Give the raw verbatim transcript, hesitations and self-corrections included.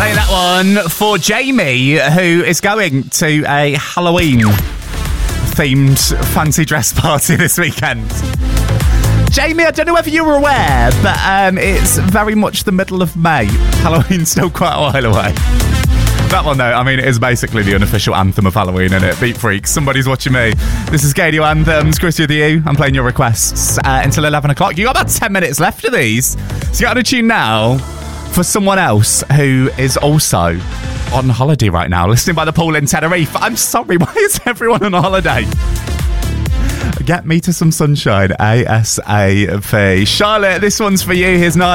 Playing that one for Jamie, who is going to a Halloween-themed fancy dress party this weekend. Jamie, I don't know whether you were aware, but um, it's very much the middle of May. Halloween's still quite a while away. That one, though, I mean, it is basically the unofficial anthem of Halloween, isn't it? Beat Freaks, Somebody's Watching Me. This is Radio Anthems. Chris with you. I'm playing your requests uh, until eleven o'clock. You got about ten minutes left of these. So get on a tune now for someone else who is also on holiday right now, listening by the pool in Tenerife. I'm sorry, why is everyone on holiday? Get me to some sunshine ASAP. Charlotte, this one's for you. Here's Nile.